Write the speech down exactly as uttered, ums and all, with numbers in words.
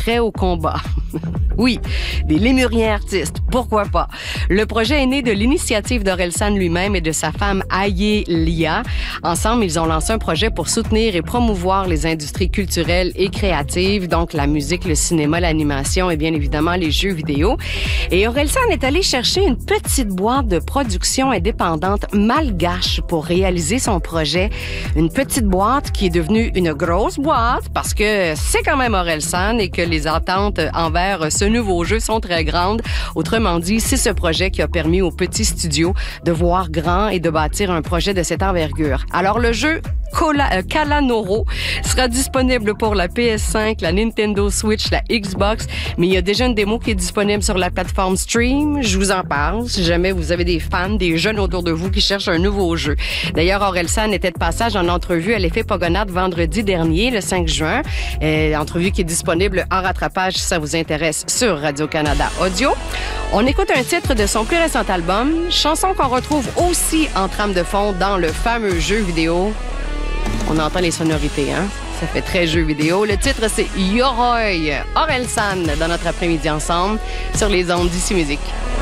prêts au combat. Oui, des lémuriens artistes, pourquoi pas? Le projet est né de l'initiative d'Orelsan lui-même et de sa femme Aye Lia. Ensemble, ils ont lancé un projet pour soutenir et promouvoir les industries culturelles et créatives, donc la musique, le cinéma, l'animation et bien évidemment les jeux vidéo. Et Orelsan est allé chercher une petite boîte de production indépendante malgache pour réaliser son projet. Une petite boîte qui est devenue une grosse boîte parce que c'est quand même Orelsan et que les attentes envers ce nouveau jeu sont très grandes. Autrement dit, c'est ce projet qui a permis au petit studio de voir grand et de bâtir un projet de cette envergure. Alors, le jeu Cola, euh, Kalanoro sera disponible pour la P S cinq, la Nintendo Switch, la Xbox, mais il y a déjà une démo qui est disponible sur la plateforme Stream. Je vous en parle si jamais vous avez des fans, des jeunes autour de vous qui cherchent un nouveau jeu. D'ailleurs, Orelsan était de passage en entrevue à l'Effet Pogonade vendredi dernier, le cinq juin. Euh, entrevue qui est disponible en rattrapage si ça vous intéresse sur Radio-Canada Audio. On écoute un titre de son plus récent album, chanson qu'on retrouve aussi en trame de fond dans le fameux jeu vidéo. On entend les sonorités, hein? Ça fait très jeu vidéo. Le titre, c'est Yoroi. Orelsan dans notre après-midi ensemble sur les ondes d'Ici Musique.